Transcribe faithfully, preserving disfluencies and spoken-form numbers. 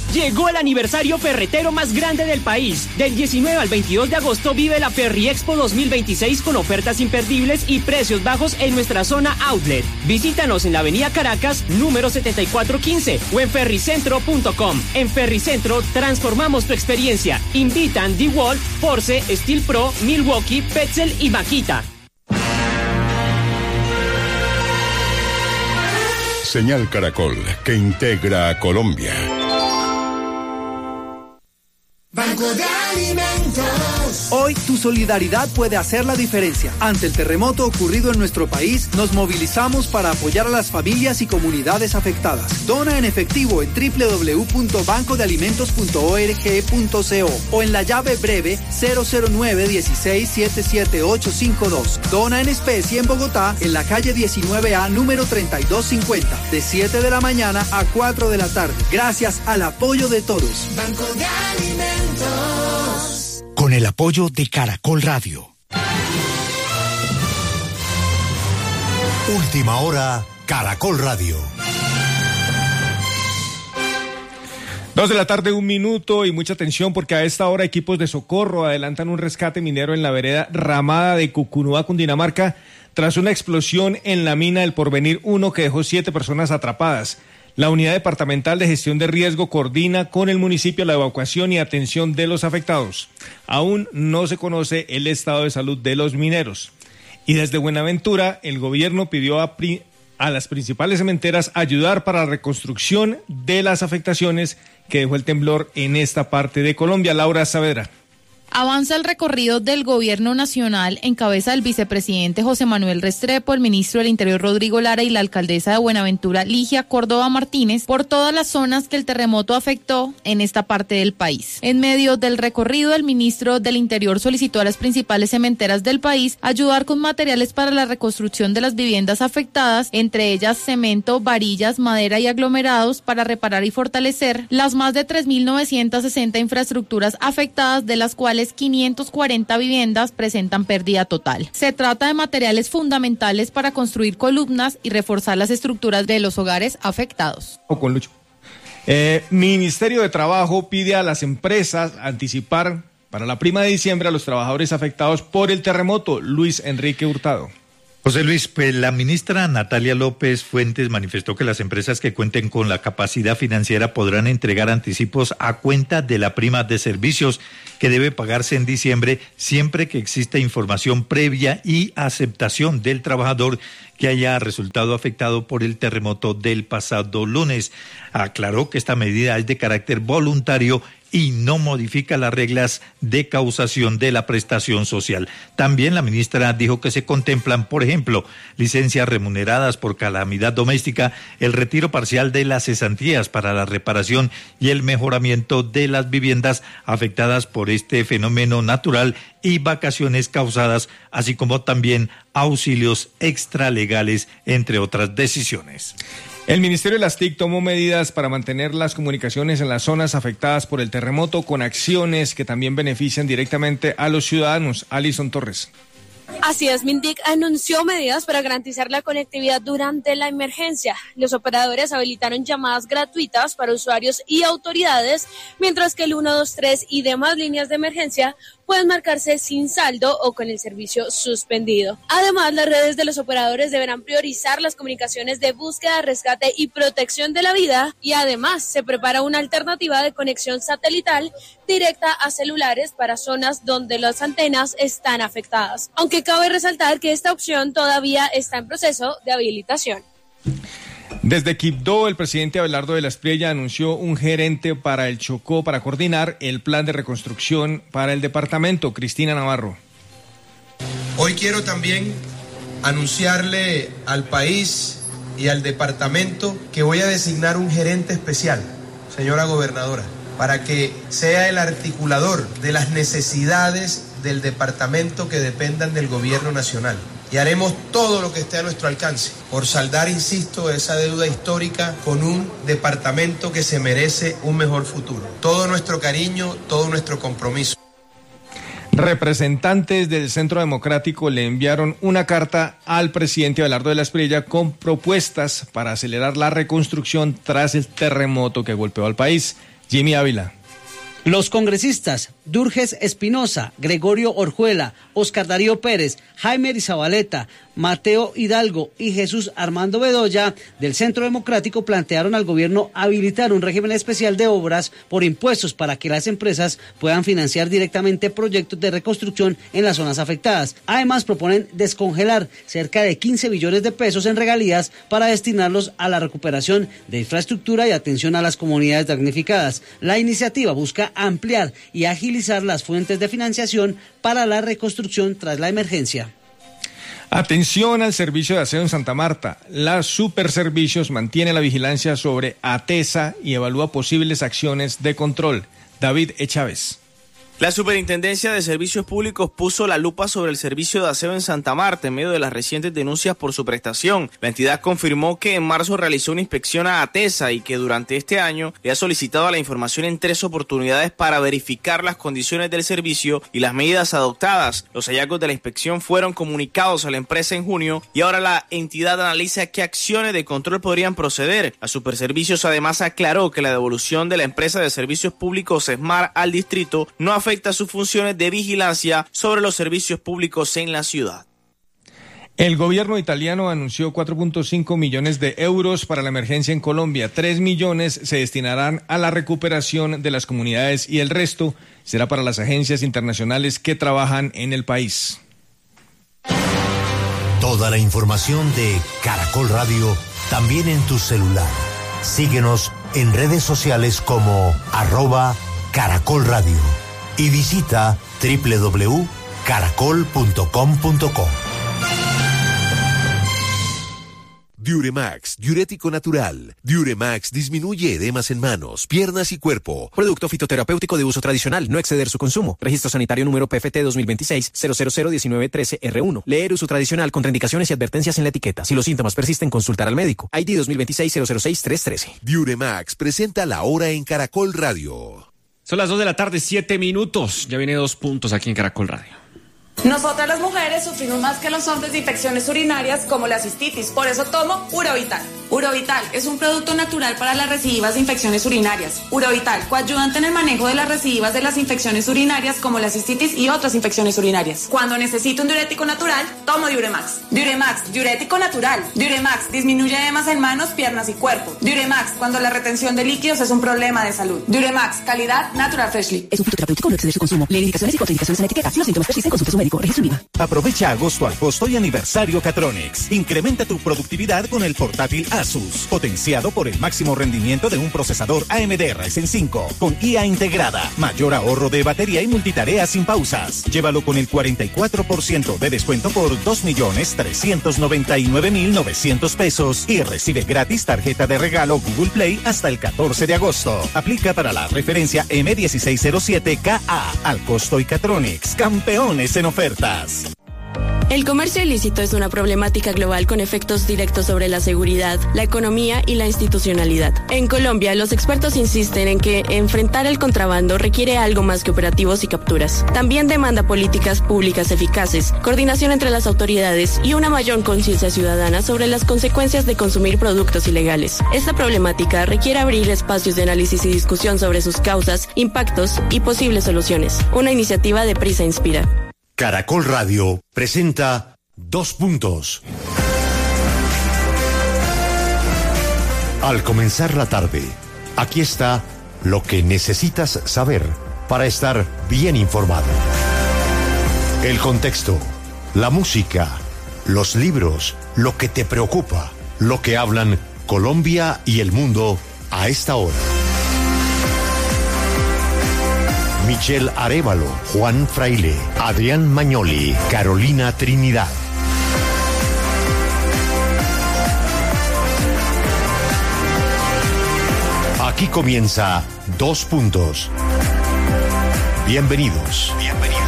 Llegó el aniversario ferretero más grande del país. Del diecinueve al veintidós de agosto vive la Ferri Expo dos mil veintiséis con ofertas imperdibles y precios bajos en nuestra zona outlet. Visítanos en la avenida Caracas, número setenta y cuatro quince o en ferricentro punto com. En Ferricentro transformamos tu experiencia. Invitan DeWalt, Force, Steel Pro, Milwaukee, Petzl y Makita. Señal Caracol, que integra a Colombia. Banco de Alimentos. Hoy tu solidaridad puede hacer la diferencia. Ante el terremoto ocurrido en nuestro país, nos movilizamos para apoyar a las familias y comunidades afectadas. Dona en efectivo en doble u doble u doble u punto banco de alimentos punto org punto co o en la llave breve cero cero nueve uno seis siete siete ocho cinco dos. Dona en especie en Bogotá, en la calle diecinueve A, número treinta y dos cincuenta, de siete de la mañana a cuatro de la tarde. Gracias al apoyo de todos. Banco de Alimentos. Con el apoyo de Caracol Radio. Última hora, Caracol Radio. Dos de la tarde, un minuto y mucha atención porque a esta hora equipos de socorro adelantan un rescate minero en la vereda Ramada de Cucunúa, Cundinamarca, tras una explosión en la mina El Porvenir uno que dejó siete personas atrapadas. La Unidad Departamental de Gestión de Riesgo coordina con el municipio la evacuación y atención de los afectados. Aún no se conoce el estado de salud de los mineros. Y desde Buenaventura, el gobierno pidió a, pri- a las principales cementeras ayudar para la reconstrucción de las afectaciones que dejó el temblor en esta parte de Colombia. Laura Saavedra. Avanza el recorrido del gobierno nacional en cabeza del vicepresidente José Manuel Restrepo, el ministro del Interior Rodrigo Lara y la alcaldesa de Buenaventura Ligia Córdoba Martínez por todas las zonas que el terremoto afectó en esta parte del país. En medio del recorrido, el ministro del Interior solicitó a las principales cementeras del país ayudar con materiales para la reconstrucción de las viviendas afectadas, entre ellas cemento, varillas, madera y aglomerados para reparar y fortalecer las más de tres mil novecientas sesenta infraestructuras afectadas, de las cuales quinientas cuarenta viviendas presentan pérdida total. Se trata de materiales fundamentales para construir columnas y reforzar las estructuras de los hogares afectados. O con Lucho. Eh, Ministerio de Trabajo pide a las empresas anticipar para la prima de diciembre a los trabajadores afectados por el terremoto. Luis Enrique Hurtado. José Luis, pues la ministra Natalia López Fuentes manifestó que las empresas que cuenten con la capacidad financiera podrán entregar anticipos a cuenta de la prima de servicios que debe pagarse en diciembre, siempre que exista información previa y aceptación del trabajador que haya resultado afectado por el terremoto del pasado lunes. Aclaró que esta medida es de carácter voluntario y no modifica las reglas de causación de la prestación social. También la ministra dijo que se contemplan, por ejemplo, licencias remuneradas por calamidad doméstica, el retiro parcial de las cesantías para la reparación y el mejoramiento de las viviendas afectadas por este fenómeno natural y vacaciones causadas, así como también auxilios extralegales, entre otras decisiones. El Ministerio de las T I C tomó medidas para mantener las comunicaciones en las zonas afectadas por el terremoto con acciones que también benefician directamente a los ciudadanos. Alison Torres. Así es, Mintic anunció medidas para garantizar la conectividad durante la emergencia. Los operadores habilitaron llamadas gratuitas para usuarios y autoridades, mientras que el uno dos tres y demás líneas de emergencia pueden marcarse sin saldo o con el servicio suspendido. Además, las redes de los operadores deberán priorizar las comunicaciones de búsqueda, rescate y protección de la vida, y además se prepara una alternativa de conexión satelital directa a celulares para zonas donde las antenas están afectadas. Aunque cabe resaltar que esta opción todavía está en proceso de habilitación. Desde Quibdó, el presidente Abelardo de la Espriella anunció un gerente para el Chocó para coordinar el plan de reconstrucción para el departamento. Cristina Navarro. Hoy quiero también anunciarle al país y al departamento que voy a designar un gerente especial, señora gobernadora, para que sea el articulador de las necesidades del departamento que dependan del gobierno nacional. Y haremos todo lo que esté a nuestro alcance por saldar, insisto, esa deuda histórica con un departamento que se merece un mejor futuro. Todo nuestro cariño, todo nuestro compromiso. Representantes del Centro Democrático le enviaron una carta al presidente Abelardo de la Espriella con propuestas para acelerar la reconstrucción tras el terremoto que golpeó al país. Jimmy Ávila. Los congresistas Durges Espinosa, Gregorio Orjuela, Oscar Darío Pérez, Jaime Arizabaleta, Mateo Hidalgo y Jesús Armando Bedoya del Centro Democrático plantearon al gobierno habilitar un régimen especial de obras por impuestos para que las empresas puedan financiar directamente proyectos de reconstrucción en las zonas afectadas. Además, proponen descongelar cerca de quince billones de pesos en regalías para destinarlos a la recuperación de infraestructura y atención a las comunidades damnificadas. La iniciativa busca ampliar y agilizar las fuentes de financiación para la reconstrucción tras la emergencia. Atención al servicio de aseo en Santa Marta. La Superservicios mantiene la vigilancia sobre ATESA y evalúa posibles acciones de control. David E. Chávez. La Superintendencia de Servicios Públicos puso la lupa sobre el servicio de aseo en Santa Marta en medio de las recientes denuncias por su prestación. La entidad confirmó que en marzo realizó una inspección a ATESA y que durante este año le ha solicitado la información en tres oportunidades para verificar las condiciones del servicio y las medidas adoptadas. Los hallazgos de la inspección fueron comunicados a la empresa en junio y ahora la entidad analiza qué acciones de control podrían proceder. La Superservicios además aclaró que la devolución de la empresa de servicios públicos ESMAR al distrito no afecta afecta sus funciones de vigilancia sobre los servicios públicos en la ciudad. El gobierno italiano anunció cuatro punto cinco millones de euros para la emergencia en Colombia. tres millones se destinarán a la recuperación de las comunidades y el resto será para las agencias internacionales que trabajan en el país. Toda la información de Caracol Radio también en tu celular. Síguenos en redes sociales como arroba Caracol Radio. Y visita doble u doble u doble u punto caracol punto com punto co. Diuremax, diurético natural. Diuremax disminuye edemas en manos, piernas y cuerpo. Producto fitoterapéutico de uso tradicional, no exceder su consumo. Registro sanitario número P F T dos mil veintiséis cero cero cero diecinueve trece R uno. Leer uso tradicional, contraindicaciones y advertencias en la etiqueta. Si los síntomas persisten, consultar al médico. I D dos mil veintiséis cero cero seis tres trece. Diuremax presenta la hora en Caracol Radio. Son las dos de la tarde, siete minutos. Ya viene dos puntos aquí en Caracol Radio. Nosotras las mujeres sufrimos más que los hombres de infecciones urinarias como la cistitis, por eso tomo Urovital. Urovital es un producto natural para las recidivas de infecciones urinarias. Urovital, coayudante en el manejo de las recidivas de las infecciones urinarias como la cistitis y otras infecciones urinarias. Cuando necesito un diurético natural, tomo Diuremax. Diuremax, diurético natural. Diuremax disminuye edemas en manos, piernas y cuerpo. Diuremax, cuando la retención de líquidos es un problema de salud. Diuremax, calidad Natural Freshly. Es un fitoterapéutico, no exceder su consumo. Lee indicaciones y contraindicaciones en la etiqueta. Si los síntomas persisten, consulte a su médico. Aprovecha agosto al costo y aniversario Catronics. Incrementa tu productividad con el portátil Asus, potenciado por el máximo rendimiento de un procesador A M D Ryzen cinco, con I A integrada, mayor ahorro de batería y multitarea sin pausas. Llévalo con el cuarenta y cuatro por ciento de descuento por dos millones trescientos noventa y nueve mil novecientos pesos y recibe gratis tarjeta de regalo Google Play hasta el catorce de agosto. Aplica para la referencia M dieciséis cero siete K A. Al costo y Catronics, campeones en ofertas. El comercio ilícito es una problemática global con efectos directos sobre la seguridad, la economía y la institucionalidad. En Colombia, los expertos insisten en que enfrentar el contrabando requiere algo más que operativos y capturas. También demanda políticas públicas eficaces, coordinación entre las autoridades y una mayor conciencia ciudadana sobre las consecuencias de consumir productos ilegales. Esta problemática requiere abrir espacios de análisis y discusión sobre sus causas, impactos y posibles soluciones. Una iniciativa de Prisa Inspira. Caracol Radio presenta Dos Puntos. Al comenzar la tarde, aquí está lo que necesitas saber para estar bien informado. El contexto, la música, los libros, lo que te preocupa, lo que hablan Colombia y el mundo a esta hora. Michelle Arévalo, Juan Fraile, Adrián Mañoli, Carolina Trinidad. Aquí comienza Dos Puntos. Bienvenidos. Bienvenidos.